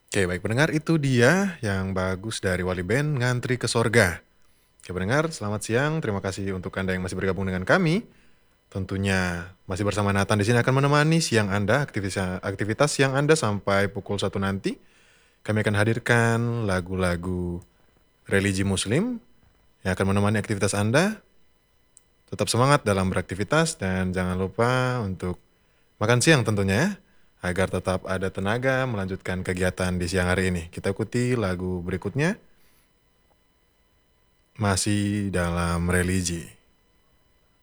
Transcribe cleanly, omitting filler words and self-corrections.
Oke, baik pendengar, itu dia yang bagus dari Wali Band, Ngantri ke Sorga. Oke pendengar, selamat siang. Terima kasih untuk Anda yang masih bergabung dengan kami. Tentunya masih bersama Nathan di sini akan menemani siang Anda, aktivitas siang Anda sampai pukul 1 nanti. Kami akan hadirkan lagu-lagu religi Muslim yang akan menemani aktivitas Anda. Tetap semangat dalam beraktivitas dan jangan lupa untuk makan siang tentunya ya, agar tetap ada tenaga melanjutkan kegiatan di siang hari ini. Kita ikuti lagu berikutnya, masih dalam religi.